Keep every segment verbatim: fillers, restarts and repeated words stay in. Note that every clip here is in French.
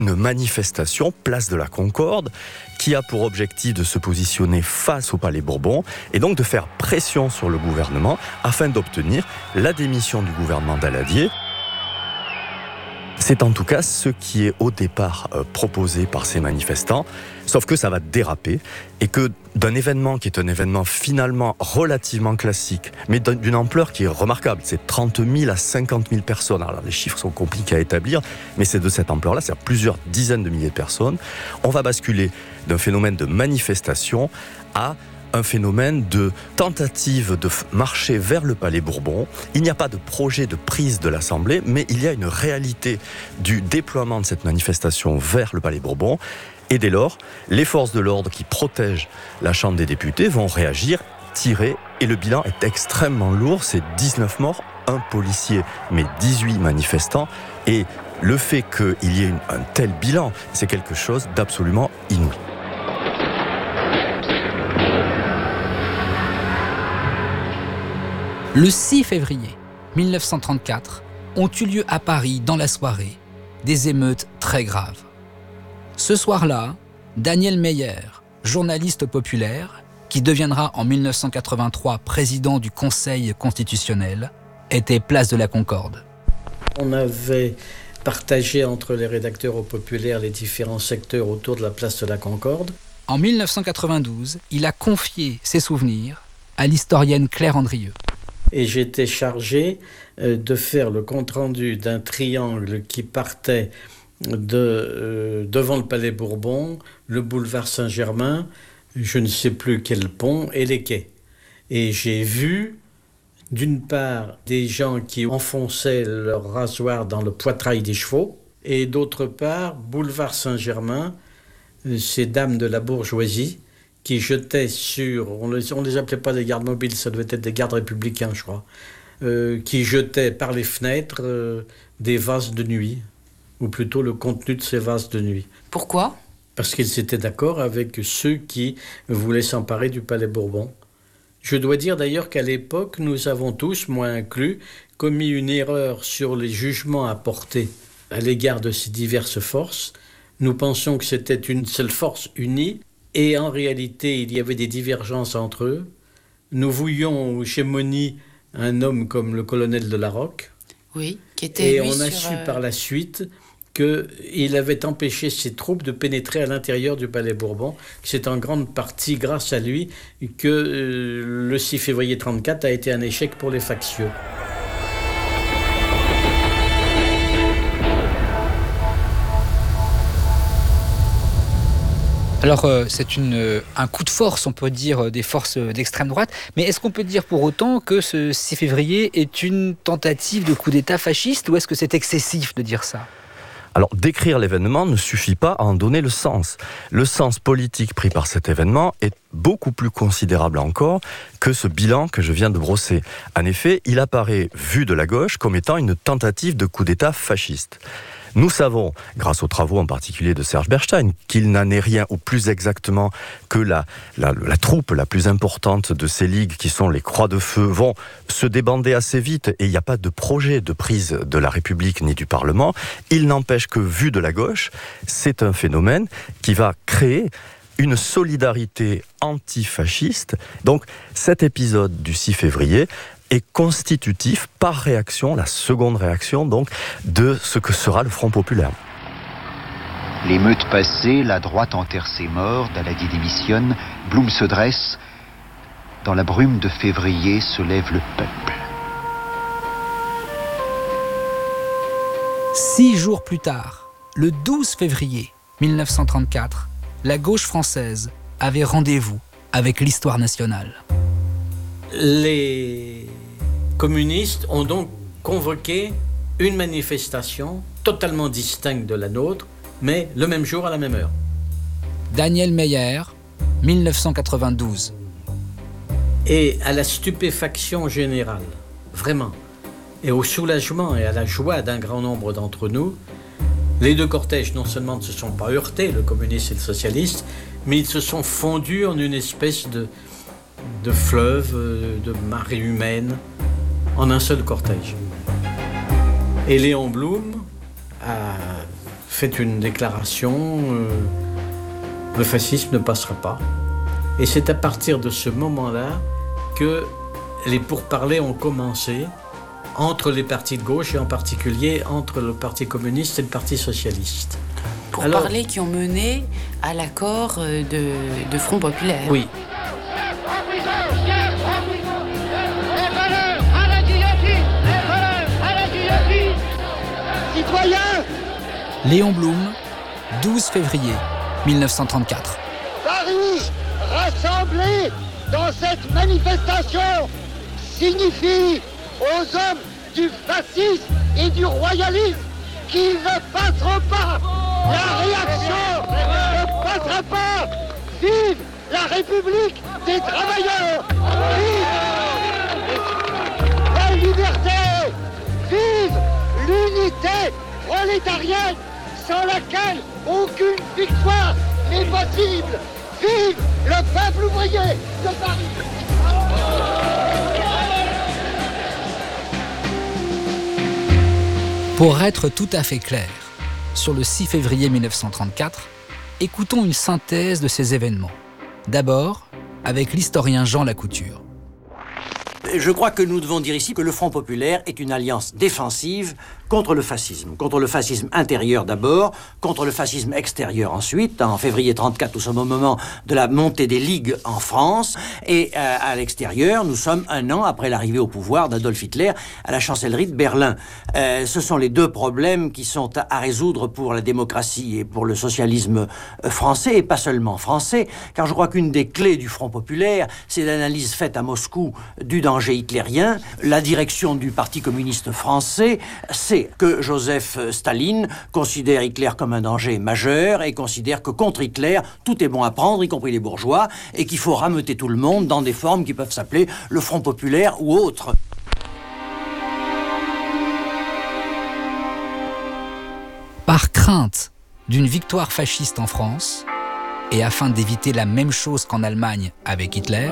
Une manifestation, place de la Concorde, qui a pour objectif de se positionner face au Palais Bourbon et donc de faire pression sur le gouvernement afin d'obtenir la démission du gouvernement Daladier. C'est en tout cas ce qui est au départ euh, proposé par ces manifestants, sauf que ça va déraper et que d'un événement qui est un événement finalement relativement classique, mais d'une ampleur qui est remarquable, c'est trente mille à cinquante mille personnes. Alors les chiffres sont compliqués à établir, mais c'est de cette ampleur-là, c'est à plusieurs dizaines de milliers de personnes. On va basculer d'un phénomène de manifestation à un phénomène de tentative de marcher vers le Palais Bourbon. Il n'y a pas de projet de prise de l'Assemblée, mais il y a une réalité du déploiement de cette manifestation vers le Palais Bourbon. Et dès lors, les forces de l'ordre qui protègent la Chambre des députés vont réagir, tirer, et le bilan est extrêmement lourd. C'est dix-neuf morts, un policier, mais dix-huit manifestants. Et le fait qu'il y ait un tel bilan, c'est quelque chose d'absolument inouï. Le six février mille neuf cent trente-quatre ont eu lieu à Paris, dans la soirée, des émeutes très graves. Ce soir-là, Daniel Meyer, journaliste populaire, qui deviendra en mille neuf cent quatre-vingt-trois président du Conseil constitutionnel, était place de la Concorde. On avait partagé entre les rédacteurs au Populaire les différents secteurs autour de la place de la Concorde. En mille neuf cent quatre-vingt-douze, il a confié ses souvenirs à l'historienne Claire Andrieux. Et j'étais chargé de faire le compte-rendu d'un triangle qui partait de, euh, devant le Palais Bourbon, le boulevard Saint-Germain, je ne sais plus quel pont, et les quais. Et j'ai vu, d'une part, des gens qui enfonçaient leur rasoir dans le poitrail des chevaux, et d'autre part, boulevard Saint-Germain, ces dames de la bourgeoisie, qui jetaient sur, on les, on les appelait pas des gardes mobiles, ça devait être des gardes républicains, je crois, euh, qui jetaient par les fenêtres euh, des vases de nuit, ou plutôt le contenu de ces vases de nuit. Pourquoi ? Parce qu'ils étaient d'accord avec ceux qui voulaient s'emparer du Palais Bourbon. Je dois dire d'ailleurs qu'à l'époque, nous avons tous, moi inclus, commis une erreur sur les jugements apportés à l'égard de ces diverses forces. Nous pensions que c'était une seule force unie, et en réalité, il y avait des divergences entre eux. Nous voulions chez Moni un homme comme le colonel de Larocque. Oui, qui était. Et lui on a sur, su euh... par la suite qu'il avait empêché ses troupes de pénétrer à l'intérieur du Palais Bourbon. C'est en grande partie grâce à lui que euh, le six février trente-quatre a été un échec pour les factieux. Alors, euh, c'est une, euh, un coup de force, on peut dire, des forces d'extrême droite. Mais est-ce qu'on peut dire pour autant que ce six février est une tentative de coup d'État fasciste, ou est-ce que c'est excessif de dire ça ? Alors, décrire l'événement ne suffit pas à en donner le sens. Le sens politique pris par cet événement est beaucoup plus considérable encore que ce bilan que je viens de brosser. En effet, il apparaît, vu de la gauche, comme étant une tentative de coup d'État fasciste. Nous savons, grâce aux travaux en particulier de Serge Bernstein, qu'il n'en est rien, ou plus exactement que la, la, la troupe la plus importante de ces ligues, qui sont les Croix de Feu, vont se débander assez vite, et il n'y a pas de projet de prise de la République ni du Parlement. Il n'empêche que, vu de la gauche, c'est un phénomène qui va créer une solidarité antifasciste. Donc cet épisode du six février est constitutif par réaction, la seconde réaction donc, de ce que sera le Front populaire. L'émeute passée, la droite enterre ses morts, Daladier démissionne, Blum se dresse. Dans la brume de février se lève le peuple. Six jours plus tard, le douze février mille neuf cent trente-quatre, la gauche française avait rendez-vous avec l'histoire nationale. Les communistes ont donc convoqué une manifestation totalement distincte de la nôtre, mais le même jour à la même heure. Daniel Meyer, mille neuf cent quatre-vingt-douze. Et à la stupéfaction générale, vraiment, et au soulagement et à la joie d'un grand nombre d'entre nous, les deux cortèges non seulement ne se sont pas heurtés, le communiste et le socialiste, mais ils se sont fondus en une espèce de, de fleuve, de marée humaine, en un seul cortège. Et Léon Blum a fait une déclaration, euh, le fascisme ne passera pas. Et c'est à partir de ce moment-là que les pourparlers ont commencé entre les partis de gauche et en particulier entre le Parti communiste et le Parti socialiste. Pourparlers qui ont mené à l'accord de, de Front populaire. Oui. Léon Blum, douze février mille neuf cent trente-quatre. Paris, rassemblé dans cette manifestation, signifie aux hommes du fascisme et du royalisme qu'ils ne passeront pas. La réaction ne passera pas. Vive la République des travailleurs. Vive la liberté. Vive l'unité prolétarienne sans laquelle aucune victoire n'est possible. Vive le peuple ouvrier de Paris. Pour être tout à fait clair, sur le six février mille neuf cent trente-quatre, écoutons une synthèse de ces événements. D'abord, avec l'historien Jean Lacouture. Je crois que nous devons dire ici que le Front populaire est une alliance défensive contre le fascisme. Contre le fascisme intérieur d'abord, contre le fascisme extérieur ensuite. En février trente-quatre, nous sommes au moment de la montée des ligues en France. Et euh, à l'extérieur, nous sommes un an après l'arrivée au pouvoir d'Adolf Hitler à la chancellerie de Berlin. Euh, ce sont les deux problèmes qui sont à, à résoudre pour la démocratie et pour le socialisme français, et pas seulement français, car je crois qu'une des clés du Front populaire, c'est l'analyse faite à Moscou du danger hitlérien. La direction du Parti communiste français, c'est que Joseph Staline considère Hitler comme un danger majeur et considère que contre Hitler, tout est bon à prendre, y compris les bourgeois, et qu'il faut rameuter tout le monde dans des formes qui peuvent s'appeler le Front populaire ou autre. Par crainte d'une victoire fasciste en France, et afin d'éviter la même chose qu'en Allemagne avec Hitler,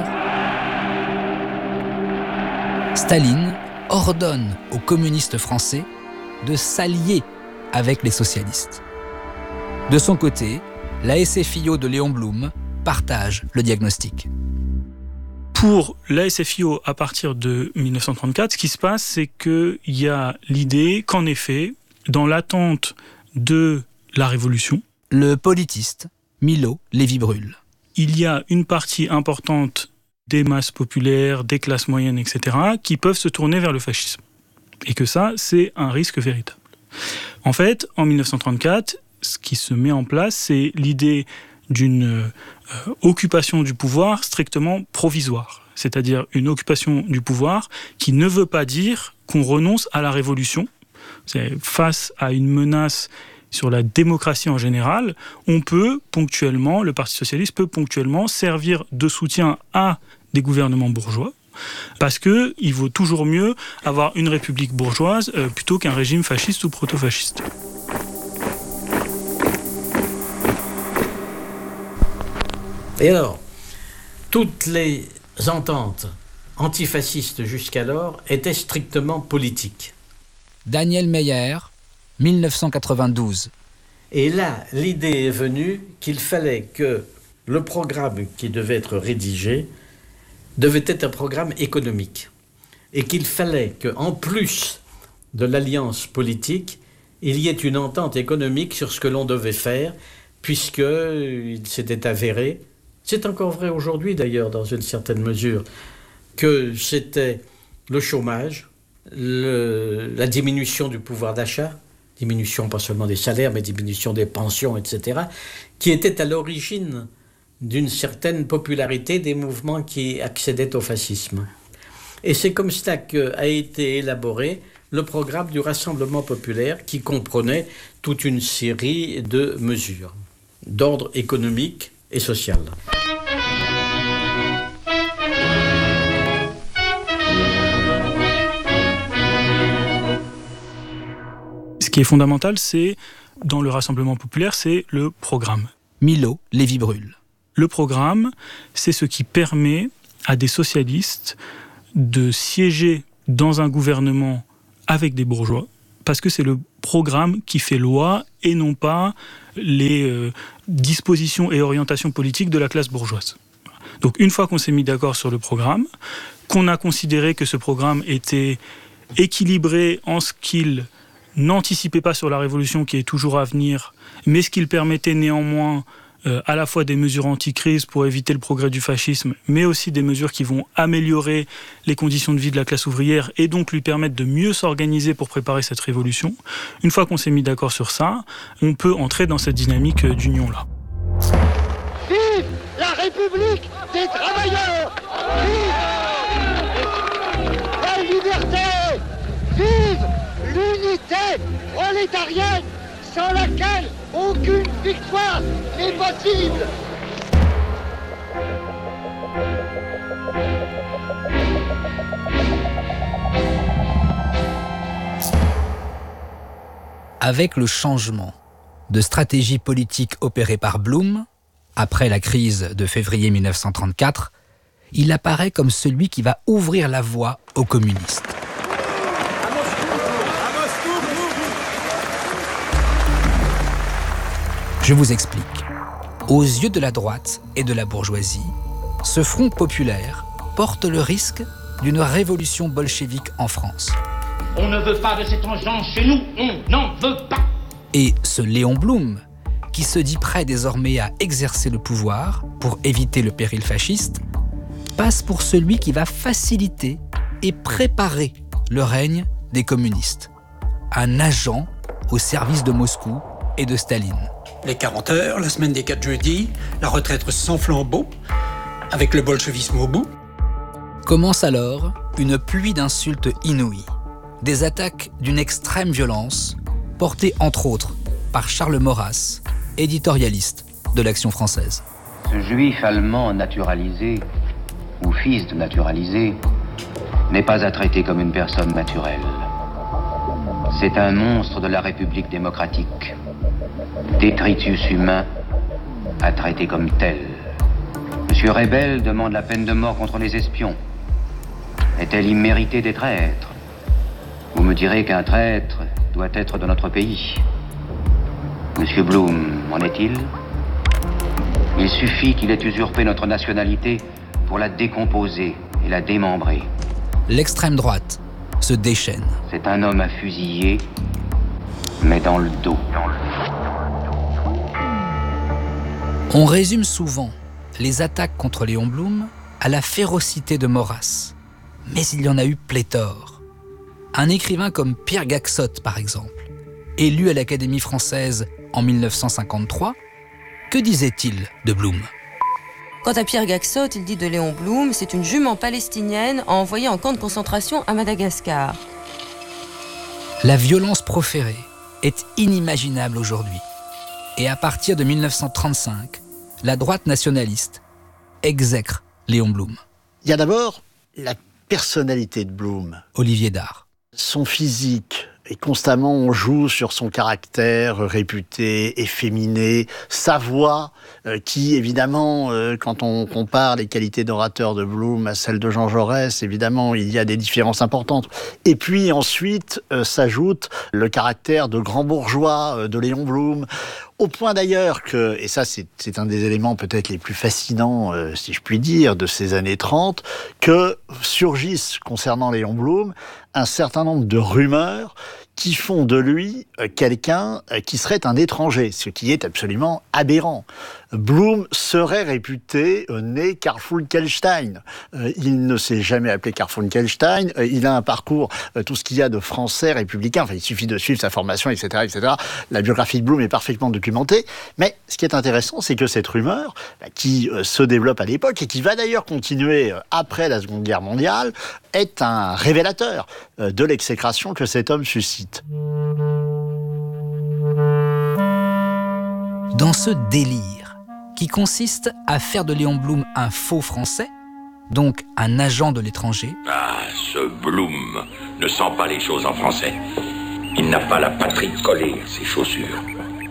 Staline ordonne aux communistes français de s'allier avec les socialistes. De son côté, la S F I O de Léon Blum partage le diagnostic. Pour la S F I O, à partir de mille neuf cent trente-quatre, ce qui se passe, c'est qu'il y a l'idée qu'en effet, dans l'attente de la Révolution, le politiste Milo Lévy-Bruhl. Il y a une partie importante des masses populaires, des classes moyennes, et cetera, qui peuvent se tourner vers le fascisme. Et que ça, c'est un risque véritable. En fait, en mille neuf cent trente-quatre, ce qui se met en place, c'est l'idée d'une euh, occupation du pouvoir strictement provisoire. C'est-à-dire une occupation du pouvoir qui ne veut pas dire qu'on renonce à la révolution. C'est face à une menace sur la démocratie en général, on peut ponctuellement, le Parti socialiste peut ponctuellement servir de soutien à des gouvernements bourgeois, parce qu'il vaut toujours mieux avoir une république bourgeoise euh, plutôt qu'un régime fasciste ou proto-fasciste. Et alors, toutes les ententes antifascistes jusqu'alors étaient strictement politiques. Daniel Meyer, mille neuf cent quatre-vingt-douze. Et là, l'idée est venue qu'il fallait que le programme qui devait être rédigé devait être un programme économique. Et qu'il fallait qu'en plus de l'alliance politique, il y ait une entente économique sur ce que l'on devait faire, puisqu'il s'était avéré, c'est encore vrai aujourd'hui d'ailleurs dans une certaine mesure, que c'était le chômage, le, la diminution du pouvoir d'achat, diminution pas seulement des salaires, mais diminution des pensions, et cetera, qui était à l'origine d'une certaine popularité des mouvements qui accédaient au fascisme. Et c'est comme cela qu'a été élaboré le programme du Rassemblement populaire qui comprenait toute une série de mesures d'ordre économique et social. Ce qui est fondamental, c'est, dans le Rassemblement populaire, c'est le programme. Milo Lévy-Bruhl. Le programme, c'est ce qui permet à des socialistes de siéger dans un gouvernement avec des bourgeois, parce que c'est le programme qui fait loi et non pas les euh, dispositions et orientations politiques de la classe bourgeoise. Donc une fois qu'on s'est mis d'accord sur le programme, qu'on a considéré que ce programme était équilibré en ce qu'il n'anticipait pas sur la révolution qui est toujours à venir, mais ce qu'il permettait néanmoins euh, à la fois des mesures anti-crise pour éviter le progrès du fascisme, mais aussi des mesures qui vont améliorer les conditions de vie de la classe ouvrière et donc lui permettre de mieux s'organiser pour préparer cette révolution. Une fois qu'on s'est mis d'accord sur ça, on peut entrer dans cette dynamique d'union-là. Vive la République des travailleurs! Vive la liberté! Vive l'unité prolétarienne sans laquelle aucune victoire n'est possible! Avec le changement de stratégie politique opéré par Blum, après la crise de février mille neuf cent trente-quatre, il apparaît comme celui qui va ouvrir la voie aux communistes. Je vous explique. Aux yeux de la droite et de la bourgeoisie, ce front populaire porte le risque d'une révolution bolchevique en France. On ne veut pas de cette engeance chez nous, on n'en veut pas. Et ce Léon Blum, qui se dit prêt désormais à exercer le pouvoir pour éviter le péril fasciste, passe pour celui qui va faciliter et préparer le règne des communistes. Un agent au service de Moscou et de Staline. Les quarante heures, la semaine des quatre jeudis, la retraite sans flambeau, avec le bolchevisme au bout. Commence alors une pluie d'insultes inouïes. Des attaques d'une extrême violence, portées entre autres par Charles Maurras, éditorialiste de l'Action française. Ce juif allemand naturalisé, ou fils de naturalisé, n'est pas à traiter comme une personne naturelle. C'est un monstre de la République démocratique. Détritus humain à traiter comme tel. Monsieur Rebel demande la peine de mort contre les espions. Est-elle imméritée des traîtres? Vous me direz qu'un traître doit être de notre pays. Monsieur Blum, en est-il? Il suffit qu'il ait usurpé notre nationalité pour la décomposer et la démembrer. L'extrême droite se déchaîne. C'est un homme à fusiller, mais dans le dos. Dans le dos. On résume souvent les attaques contre Léon Blum à la férocité de Maurras. Mais il y en a eu pléthore. Un écrivain comme Pierre Gaxotte, par exemple, élu à l'Académie française en mille neuf cent cinquante-trois, que disait-il de Blum? Quant à Pierre Gaxotte, il dit de Léon Blum, c'est une jument palestinienne envoyée en camp de concentration à Madagascar. La violence proférée est inimaginable aujourd'hui. Et à partir de mille neuf cent trente-cinq, la droite nationaliste exècre Léon Blum. Il y a d'abord la personnalité de Blum. Olivier Dard. Son physique, et constamment on joue sur son caractère réputé, efféminé, sa voix, euh, qui évidemment, euh, quand on compare les qualités d'orateur de Blum à celles de Jean Jaurès, évidemment il y a des différences importantes. Et puis ensuite euh, s'ajoute le caractère de grand bourgeois euh, de Léon Blum. Au point d'ailleurs que, et ça c'est, c'est un des éléments peut-être les plus fascinants, euh, si je puis dire, de ces années trente, que surgissent concernant Léon Blum un certain nombre de rumeurs qui font de lui euh, quelqu'un euh, qui serait un étranger, ce qui est absolument aberrant. Blum serait réputé euh, né Karl Funkelstein. Euh, il ne s'est jamais appelé Karl Funkelstein. Euh, il a un parcours, euh, tout ce qu'il y a de français républicain. Enfin, il suffit de suivre sa formation, et cetera, et cetera. La biographie de Blum est parfaitement documentée. Mais ce qui est intéressant, c'est que cette rumeur, bah, qui euh, se développe à l'époque et qui va d'ailleurs continuer euh, après la Seconde Guerre mondiale, est un révélateur euh, de l'exécration que cet homme suscite. Dans ce délire qui consiste à faire de Léon Blum un faux Français, donc un agent de l'étranger. Ah, ce Blum ne sent pas les choses en français. Il n'a pas la patrie collée à ses chaussures.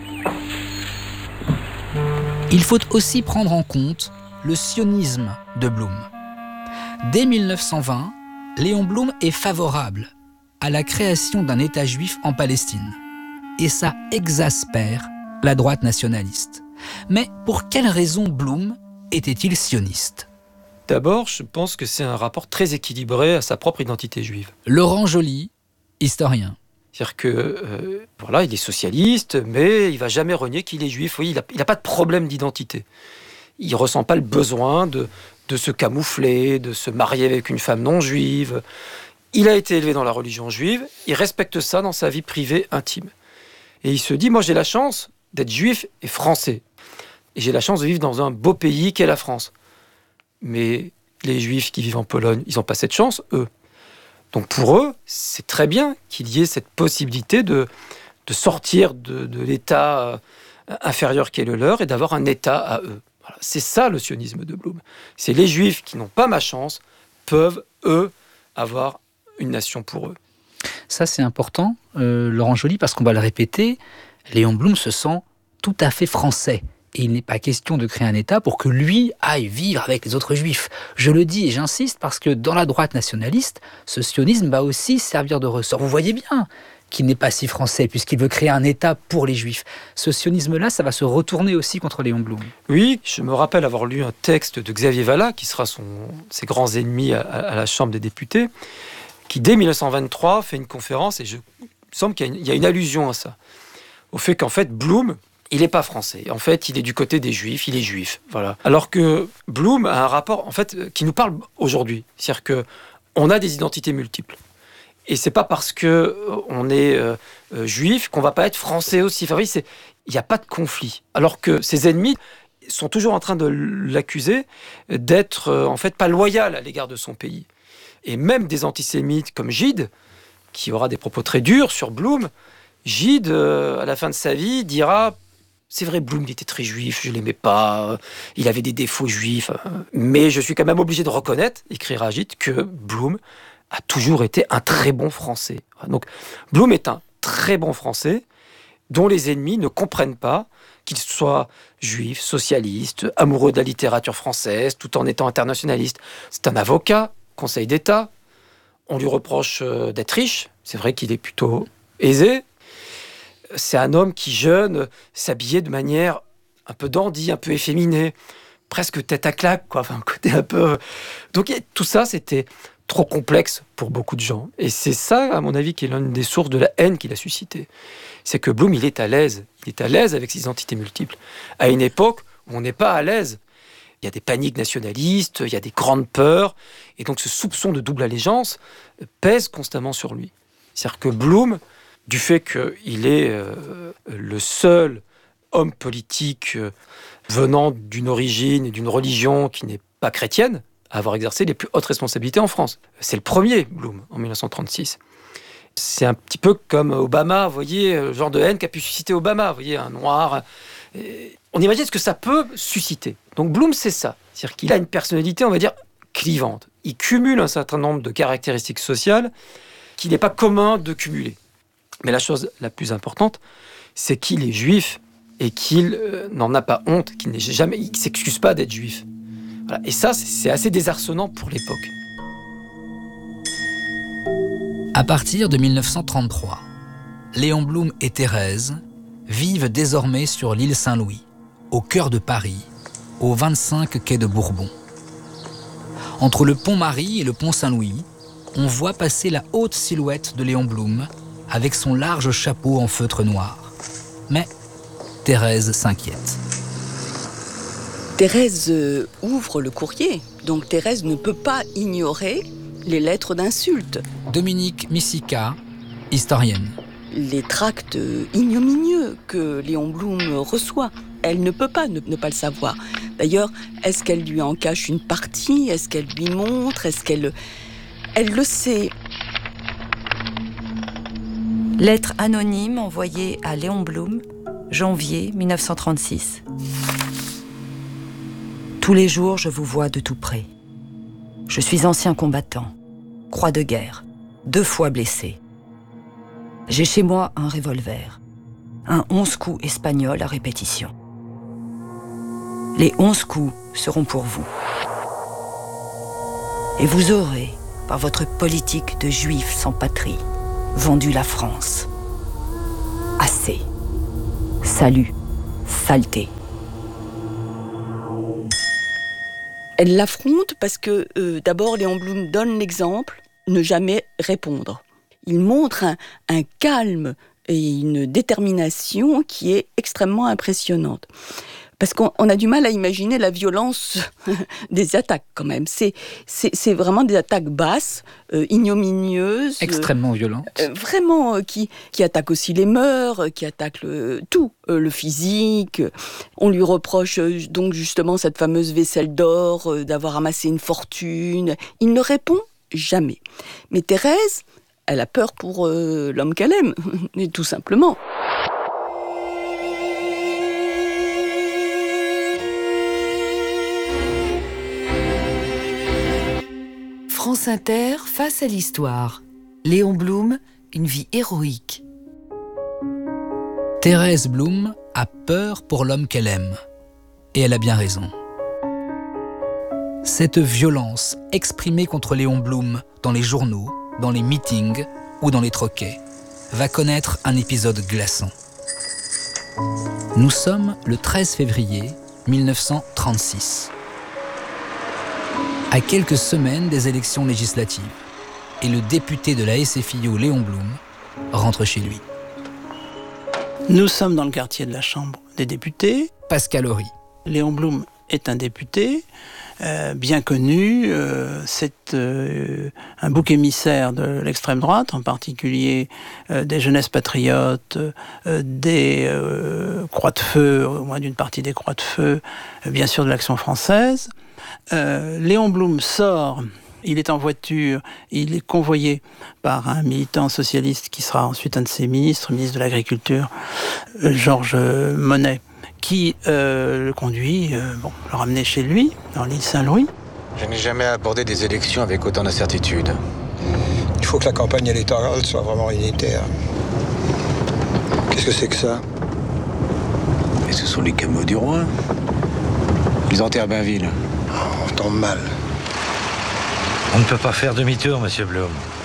Il faut aussi prendre en compte le sionisme de Blum. Dès mille neuf cent vingt, Léon Blum est favorable à la création d'un État juif en Palestine. et ça exaspère la droite nationaliste. Mais pour quelle raison Blum était-il sioniste ? D'abord, je pense que c'est un rapport très équilibré à sa propre identité juive. Laurent Joly, historien. C'est-à-dire que, euh, voilà, il est socialiste, mais il ne va jamais renier qu'il est juif. Oui, il n'a il a pas de problème d'identité. Il ne ressent pas le besoin de, de se camoufler, de se marier avec une femme non juive. Il a été élevé dans la religion juive, il respecte ça dans sa vie privée intime. Et il se dit, moi j'ai la chance d'être juif et français. Et j'ai la chance de vivre dans un beau pays qu'est la France. Mais les juifs qui vivent en Pologne, ils n'ont pas cette chance, eux. Donc pour eux, c'est très bien qu'il y ait cette possibilité de, de sortir de, de l'état inférieur qui est le leur et d'avoir un état à eux. Voilà. C'est ça le sionisme de Blum. C'est les juifs qui n'ont pas ma chance peuvent, eux, avoir une nation pour eux. Ça, c'est important, euh, Laurent Joly, parce qu'on va le répéter, Léon Blum se sent tout à fait français. Et il n'est pas question de créer un État pour que lui aille vivre avec les autres juifs. Je le dis et j'insiste parce que dans la droite nationaliste, ce sionisme va aussi servir de ressort. Vous voyez bien qu'il n'est pas si français puisqu'il veut créer un État pour les juifs. Ce sionisme-là, ça va se retourner aussi contre Léon Blum. Oui, je me rappelle avoir lu un texte de Xavier Vallat, qui sera son, ses grands ennemis à, à la Chambre des députés, qui dès dix-neuf cent vingt-trois fait une conférence, et je, il me semble qu'il y a, une, il y a une allusion à ça, au fait qu'en fait Blum, il n'est pas français. En fait, il est du côté des juifs, il est juif. Voilà. Alors que Blum a un rapport, en fait, qui nous parle aujourd'hui. C'est-à-dire qu'on a des identités multiples. Et c'est pas parce qu'on est euh, euh, juif qu'on va pas être français aussi. Enfin, oui, c'est, il n'y a pas de conflit. Alors que ses ennemis sont toujours en train de l'accuser d'être, euh, en fait, pas loyal à l'égard de son pays. Et même des antisémites comme Gide, qui aura des propos très durs sur Blum, Gide, euh, à la fin de sa vie, dira... C'est vrai, Blum, il était très juif, je ne l'aimais pas, il avait des défauts juifs, mais je suis quand même obligé de reconnaître, écrira Gide, que Blum a toujours été un très bon Français. Donc, Blum est un très bon Français dont les ennemis ne comprennent pas qu'il soit juif, socialiste, amoureux de la littérature française, tout en étant internationaliste. C'est un avocat, Conseil d'État, on lui reproche d'être riche, c'est vrai qu'il est plutôt aisé. C'est un homme qui, jeune, s'habillait de manière un peu dandy, un peu efféminée, presque tête à claque, quoi. Enfin, un côté un peu... Donc tout ça, c'était trop complexe pour beaucoup de gens. Et c'est ça, à mon avis, qui est l'une des sources de la haine qu'il a suscité. C'est que Blum, il est à l'aise. Il est à l'aise avec ses identités multiples. À une époque où on n'est pas à l'aise. Il y a des paniques nationalistes, il y a des grandes peurs. Et donc ce soupçon de double allégeance pèse constamment sur lui. C'est-à-dire que Blum... du fait qu'il est euh, le seul homme politique euh, venant d'une origine et d'une religion qui n'est pas chrétienne à avoir exercé les plus hautes responsabilités en France. C'est le premier, Blum, en dix-neuf cent trente-six. C'est un petit peu comme Obama, vous voyez, le genre de haine qu'a pu susciter Obama, vous voyez, un noir. Et on imagine ce que ça peut susciter. Donc Blum, c'est ça. C'est-à-dire qu'il a une personnalité, on va dire, clivante. Il cumule un certain nombre de caractéristiques sociales qu'il n'est pas commun de cumuler. Mais la chose la plus importante, c'est qu'il est juif et qu'il euh, n'en a pas honte, qu'il n'est jamais, il ne s'excuse pas d'être juif. Voilà. Et ça, c'est, c'est assez désarçonnant pour l'époque. À partir de dix-neuf cent trente-trois, Léon Blum et Thérèse vivent désormais sur l'île Saint-Louis, au cœur de Paris, au vingt-cinq quai de Bourbon. Entre le pont Marie et le pont Saint-Louis, on voit passer la haute silhouette de Léon Blum avec son large chapeau en feutre noir. Mais Thérèse s'inquiète. Thérèse euh, ouvre le courrier, donc Thérèse ne peut pas ignorer les lettres d'insultes. Dominique Missika, historienne. Les tracts ignominieux que Léon Blum reçoit, elle ne peut pas ne, ne pas le savoir. D'ailleurs, est-ce qu'elle lui en cache une partie? Est-ce qu'elle lui montre? Est-ce qu'elle... Elle le sait. Lettre anonyme envoyée à Léon Blum, janvier dix-neuf cent trente-six. Tous les jours, je vous vois de tout près. Je suis ancien combattant, croix de guerre, deux fois blessé. J'ai chez moi un revolver, un onze coups espagnol à répétition. Les onze coups seront pour vous. Et vous aurez, par votre politique de juifs sans patrie, vendu la France. Assez. Salut. Saleté. Elle l'affronte parce que, euh, d'abord, Léon Blum donne l'exemple, ne jamais répondre. Il montre un, un calme et une détermination qui est extrêmement impressionnante. Parce qu'on on a du mal à imaginer la violence des attaques, quand même. C'est, c'est, c'est vraiment des attaques basses, euh, ignominieuses. Extrêmement euh, violentes. Euh, vraiment, euh, qui, qui attaquent aussi les mœurs, euh, qui attaquent le, tout, euh, le physique. On lui reproche euh, donc justement cette fameuse vaisselle d'or, euh, d'avoir amassé une fortune. Il ne répond jamais. Mais Thérèse, elle a peur pour euh, l'homme qu'elle aime, tout simplement. France Inter, face à l'histoire. Léon Blum, une vie héroïque. Thérèse Blum a peur pour l'homme qu'elle aime. Et elle a bien raison. Cette violence exprimée contre Léon Blum dans les journaux, dans les meetings ou dans les troquets va connaître un épisode glaçant. Nous sommes le treize février mille neuf cent trente-six. À quelques semaines des élections législatives, et le député de la S F I O, Léon Blum, rentre chez lui. Nous sommes dans le quartier de la Chambre des députés. Pascal Horry. Léon Blum est un député euh, bien connu. Euh, c'est euh, un bouc émissaire de l'extrême droite, en particulier euh, des jeunesses patriotes, euh, des euh, croix de feu, au moins d'une partie des croix de feu, euh, bien sûr de l'Action française. Euh, Léon Blum sort, il est en voiture, il est convoyé par un militant socialiste qui sera ensuite un de ses ministres, ministre de l'Agriculture, euh, Georges Monnet, qui euh, le conduit, euh, bon, le ramener chez lui, dans l'île Saint-Louis. Je n'ai jamais abordé des élections avec autant d'incertitude. Il faut que la campagne électorale soit vraiment unitaire. Qu'est-ce que c'est que ça? Et ce sont les camelots du roi. Ils enterrent Bainville. Oh, on tombe mal. On ne peut pas faire demi-tour, monsieur Blum.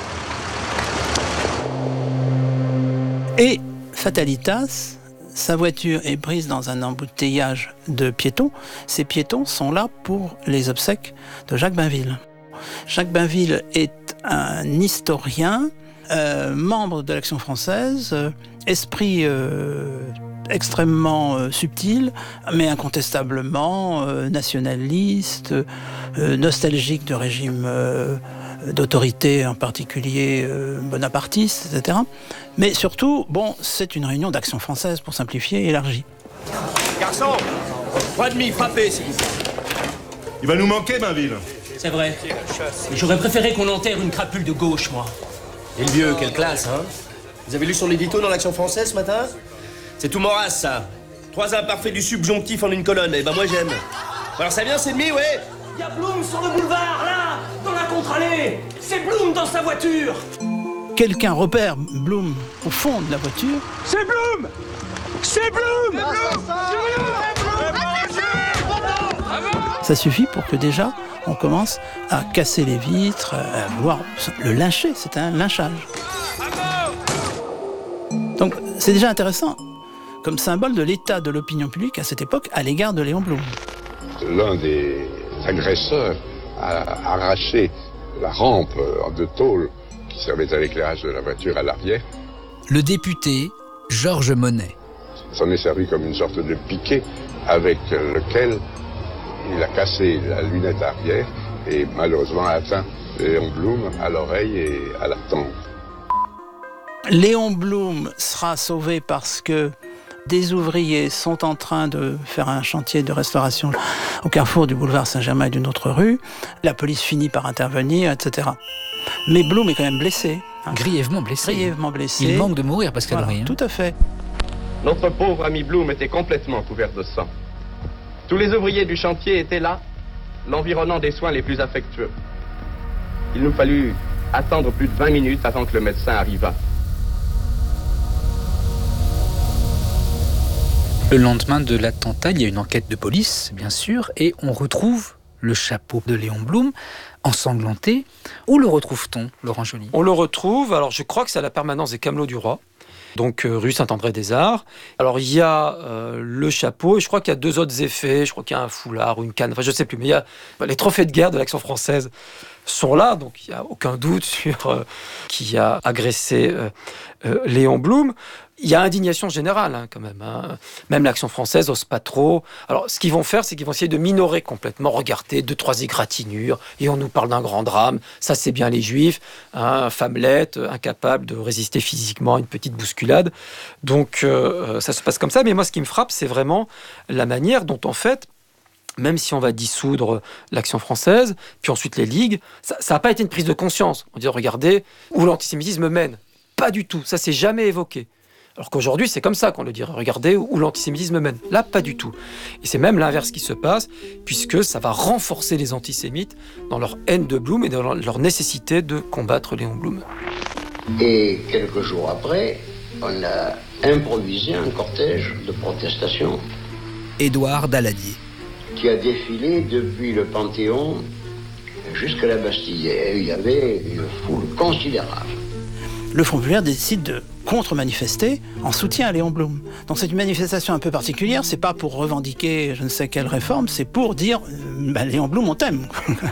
Et, fatalitas, sa voiture est prise dans un embouteillage de piétons. Ces piétons sont là pour les obsèques de Jacques Bainville. Jacques Bainville est un historien, euh, membre de l'Action française, euh, esprit euh, extrêmement euh, subtil, mais incontestablement euh, nationaliste, euh, nostalgique de régime euh, d'autorité, en particulier euh, bonapartiste, et cetera. Mais surtout, bon, c'est une réunion d'Action française, pour simplifier, élargie. Garçon, trois demi, frappez, s'il vous plaît. Il va nous manquer, Bainville. C'est vrai. J'aurais préféré qu'on enterre une crapule de gauche, moi. Et le vieux, quelle classe, hein? Vous avez lu son édito dans l'Action française ce matin? C'est tout Maurras, ça. Trois imparfaits du subjonctif en une colonne. Eh ben moi j'aime. Alors ça vient, c'est demi, ouais? Il y a Blum sur le boulevard, là, dans la contre-allée. C'est Blum dans sa voiture. Quelqu'un repère Blum au fond de la voiture. C'est Blum! C'est Blum! Ça suffit pour que déjà on commence à casser les vitres, à vouloir le lyncher. C'est un lynchage. Donc c'est déjà intéressant comme symbole de l'état de l'opinion publique à cette époque à l'égard de Léon Blum. L'un des agresseurs a arraché la rampe de tôle qui servait à l'éclairage de la voiture à l'arrière. Le député Georges Monnet. S'en est servi comme une sorte de piquet avec lequel il a cassé la lunette arrière et malheureusement atteint Léon Blum à l'oreille et à la tempe. Léon Blum sera sauvé parce que des ouvriers sont en train de faire un chantier de restauration au carrefour du boulevard Saint-Germain et d'une autre rue. La police finit par intervenir, et cetera. Mais Blum est quand même blessé. Hein. Grièvement blessé. Grièvement blessé. Il manque de mourir, Pascal voilà, Horry. Hein. Tout à fait. Notre pauvre ami Blum était complètement couvert de sang. Tous les ouvriers du chantier étaient là, l'environnant des soins les plus affectueux. Il nous fallut attendre plus de vingt minutes avant que le médecin arrivât. Le lendemain de l'attentat, il y a une enquête de police, bien sûr, et on retrouve le chapeau de Léon Blum ensanglanté. Où le retrouve-t-on, Laurent Joly? On le retrouve, alors je crois que c'est à la permanence des Camelots du Roi. donc euh, rue Saint-André-des-Arts. Alors il y a euh, le chapeau, et je crois qu'il y a deux autres effets, je crois qu'il y a un foulard ou une canne, enfin je ne sais plus, mais il y a les trophées de guerre de l'Action française sont là, donc il n'y a aucun doute sur euh, qui a agressé euh, euh, Léon Blum. Il y a indignation générale, hein, quand même. Hein. Même l'Action française n'ose pas trop. Alors, ce qu'ils vont faire, c'est qu'ils vont essayer de minorer complètement. Regardez, deux, trois égratignures, et on nous parle d'un grand drame. Ça, c'est bien les Juifs. Hein, femmelette, incapable de résister physiquement à une petite bousculade. Donc, euh, ça se passe comme ça. Mais moi, ce qui me frappe, c'est vraiment la manière dont, en fait, même si on va dissoudre l'Action française, puis ensuite les ligues, ça n'a pas été une prise de conscience. On dit, regardez, où l'antisémitisme mène. Pas du tout. Ça, c'est jamais évoqué. Alors qu'aujourd'hui, c'est comme ça qu'on le dirait. Regardez où l'antisémitisme mène. Là, pas du tout. Et c'est même l'inverse qui se passe, puisque ça va renforcer les antisémites dans leur haine de Blum et dans leur nécessité de combattre Léon Blum. Et quelques jours après, on a improvisé un cortège de protestation. Édouard Daladier. Qui a défilé depuis le Panthéon jusqu'à la Bastille. Et il y avait une foule considérable. Le Front populaire décide de contre-manifester en soutien à Léon Blum. Donc c'est une manifestation un peu particulière, c'est pas pour revendiquer je ne sais quelle réforme, c'est pour dire euh, bah, Léon Blum, on t'aime.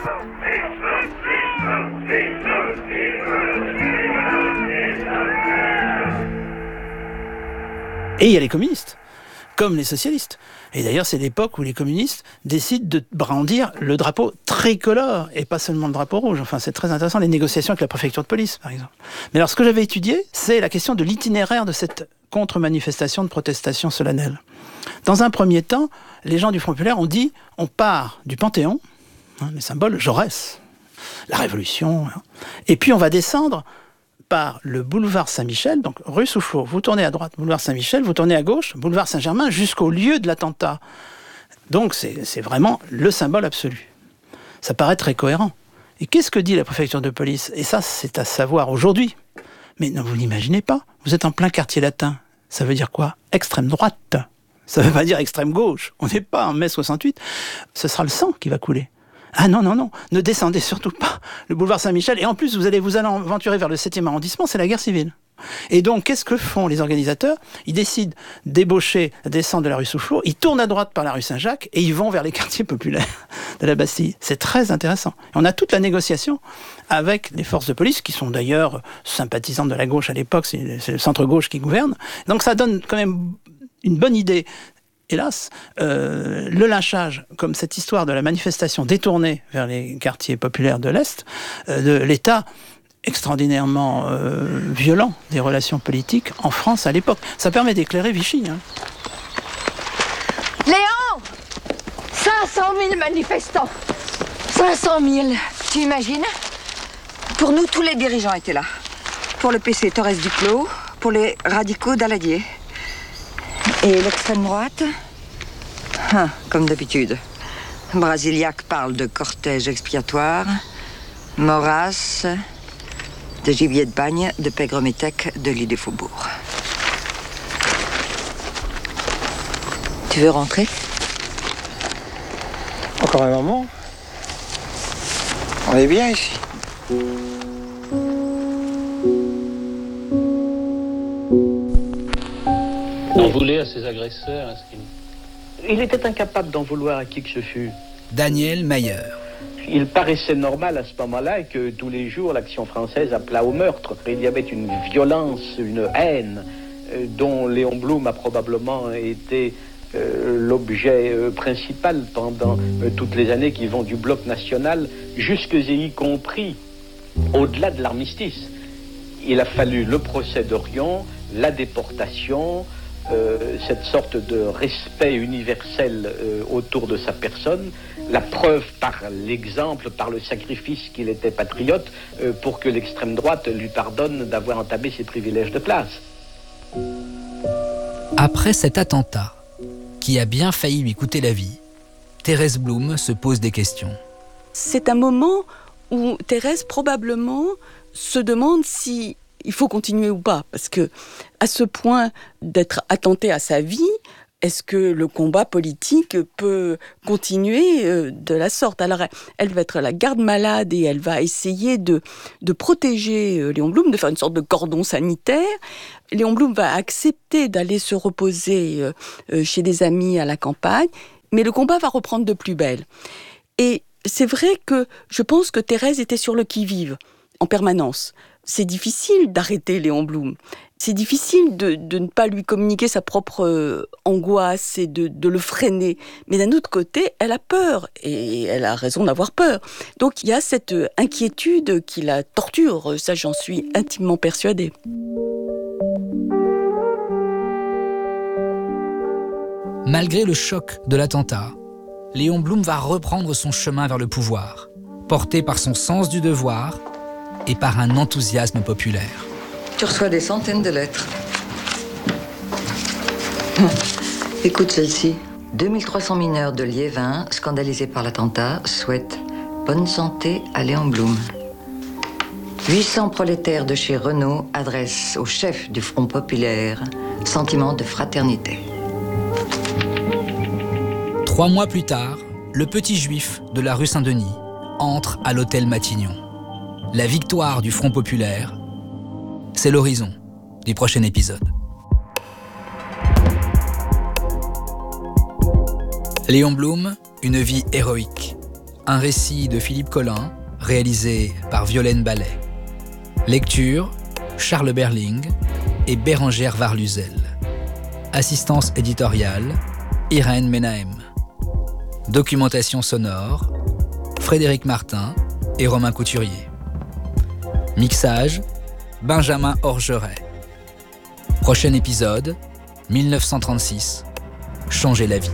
Et il y a les communistes, comme les socialistes. Et d'ailleurs, c'est l'époque où les communistes décident de brandir le drapeau tricolore, et pas seulement le drapeau rouge. Enfin, c'est très intéressant, les négociations avec la préfecture de police, par exemple. Mais alors, ce que j'avais étudié, c'est la question de l'itinéraire de cette contre-manifestation de protestation solennelle. Dans un premier temps, les gens du Front populaire ont dit, on part du Panthéon, hein, les symboles, Jaurès, la Révolution, hein, et puis on va descendre par le boulevard Saint-Michel, donc rue Soufflot, vous tournez à droite, boulevard Saint-Michel, vous tournez à gauche, boulevard Saint-Germain, jusqu'au lieu de l'attentat. Donc c'est, c'est vraiment le symbole absolu. Ça paraît très cohérent. Et qu'est-ce que dit la préfecture de police? Et ça, c'est à savoir aujourd'hui. Mais non, vous n'imaginez pas, vous êtes en plein quartier latin. Ça veut dire quoi? Extrême droite. Ça ne veut pas dire extrême gauche. On n'est pas en mai soixante-huit. Ce sera le sang qui va couler. Ah non, non, non, ne descendez surtout pas le boulevard Saint-Michel. Et en plus, vous allez vous aventurer vers le septième arrondissement, c'est la guerre civile. Et donc, qu'est-ce que font les organisateurs? Ils décident d'ébaucher la descente de la rue Soufflot, ils tournent à droite par la rue Saint-Jacques et ils vont vers les quartiers populaires de la Bastille. C'est très intéressant. Et on a toute la négociation avec les forces de police, qui sont d'ailleurs sympathisantes de la gauche à l'époque, c'est, c'est le centre-gauche qui gouverne. Donc ça donne quand même une bonne idée. Hélas, euh, le lynchage, comme cette histoire de la manifestation détournée vers les quartiers populaires de l'Est, euh, de l'État extraordinairement euh, violent des relations politiques en France à l'époque. Ça permet d'éclairer Vichy. Hein. Léon cinq cent mille manifestants. cinq cent mille, tu imagines? Pour nous, tous les dirigeants étaient là. Pour le P C, Thorez Duclos. Pour les radicaux, Daladier. Et l'extrême droite? Ah, comme d'habitude. Brasiliac parle de cortège expiatoire. Maurras, de gibier de bagne, de pègre-métèque, de lit des faubourgs. Tu veux rentrer? Encore un moment. On est bien ici. En voulait à ses agresseurs, est-ce qu'il... Il était incapable d'en vouloir à qui que ce fût. Daniel Mayer. Il paraissait normal à ce moment-là que tous les jours l'Action française appelât au meurtre. Il y avait une violence, une haine euh, dont Léon Blum a probablement été euh, l'objet euh, principal pendant euh, toutes les années qui vont du bloc national jusque et y compris au-delà de l'armistice. Il a fallu le procès d'Orion, la déportation, Euh, cette sorte de respect universel euh, autour de sa personne, la preuve par l'exemple, par le sacrifice qu'il était patriote, euh, pour que l'extrême droite lui pardonne d'avoir entamé ses privilèges de place. Après cet attentat, qui a bien failli lui coûter la vie, Thérèse Blum se pose des questions. C'est un moment où Thérèse probablement se demande si il faut continuer ou pas, parce que à ce point d'être attenté à sa vie, est-ce que le combat politique peut continuer de la sorte? Alors, elle va être la garde-malade et elle va essayer de, de protéger Léon Blum, de faire une sorte de cordon sanitaire. Léon Blum va accepter d'aller se reposer chez des amis à la campagne, mais le combat va reprendre de plus belle. Et c'est vrai que je pense que Thérèse était sur le qui-vive en permanence. C'est difficile d'arrêter Léon Blum. C'est difficile de, de ne pas lui communiquer sa propre euh, angoisse et de, de le freiner. Mais d'un autre côté, elle a peur et elle a raison d'avoir peur. Donc il y a cette inquiétude qui la torture, ça j'en suis intimement persuadée. Malgré le choc de l'attentat, Léon Blum va reprendre son chemin vers le pouvoir, porté par son sens du devoir et par un enthousiasme populaire. Tu reçois des centaines de lettres. Écoute celle-ci. deux mille trois cents mineurs de Liévin, scandalisés par l'attentat, souhaitent bonne santé à Léon Blum. huit cents prolétaires de chez Renault adressent au chef du Front populaire sentiment de fraternité. Trois mois plus tard, le petit juif de la rue Saint-Denis entre à l'hôtel Matignon. La victoire du Front populaire, c'est l'horizon du prochain épisode. Léon Blum, une vie héroïque. Un récit de Philippe Collin, réalisé par Violaine Ballet. Lecture, Charles Berling et Bérengère Varluzel. Assistance éditoriale, Irène Menahem. Documentation sonore, Frédéric Martin et Romain Couturier. Mixage, Benjamin Orgeret. Prochain épisode, mille neuf cent trente-six. Changer la vie.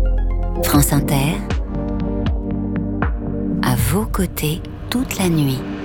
France Inter, à vos côtés toute la nuit.